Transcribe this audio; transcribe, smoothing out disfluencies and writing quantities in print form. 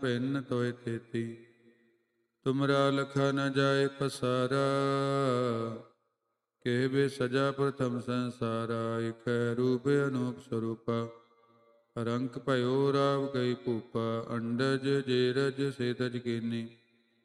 ਭਿੰਨ ਤੋਇ ਤੇਤੀ। ਤੁਮਰਾ ਲਖਾ ਨ ਜਾਏ ਪਸਾਰਾ, ਕਹਿਵੇ ਸਜਾ ਪ੍ਰਥਮ ਸੰਸਾਰਾ। ਇਕੈ ਰੂਪ ਅਨੂਪ ਸਰੂਪਾ, ਰੰਕ ਭਇਓ ਰਾਵ ਗਈ ਭੂਪਾ। ਅੰਡਜ ਜੇਰਜ ਸੇਤਜ ਕੀਨੀ,